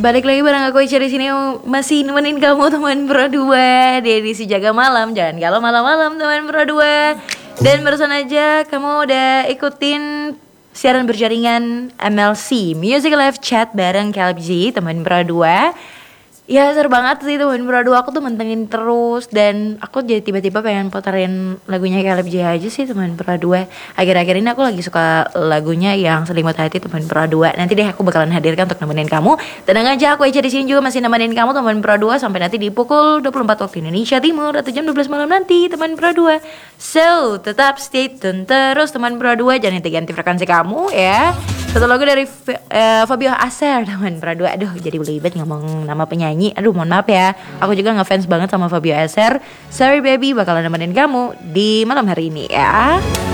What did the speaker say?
Balik lagi bareng aku Ica di sini masih nemenin kamu teman Pro 2 di edisi Jaga Malam. Jangan galau malam-malam teman Pro 2. Dan barusan aja kamu udah ikutin siaran berjaringan MLC Music Live Chat bareng Caleb G teman Pro 2. Ya seru banget sih teman Pro 2, aku tuh mentengin terus. Dan aku jadi tiba-tiba pengen puterin lagunya Caleb J aja sih teman Pro 2. Akhir-akhir ini aku lagi suka lagunya yang Selimut Hati teman Pro 2. Nanti deh aku bakalan hadirkan untuk nemenin kamu. Tenang aja, aku Eca di sini juga masih nemenin kamu teman Pro 2 sampai nanti di pukul 24 waktu Indonesia Timur atau jam 12 malam nanti teman Pro 2. So, tetap stay tune terus teman Pro 2, jangan ganti frekuensi kamu ya. Satu lagu dari Fabio Acer teman Pro 2. Aduh, jadi belibet ngomong nama penyanyi. Aduh, mohon maaf ya. Aku juga ngefans banget sama Fabio Acer. Sorry baby, bakalan nemenin kamu di malam hari ini ya.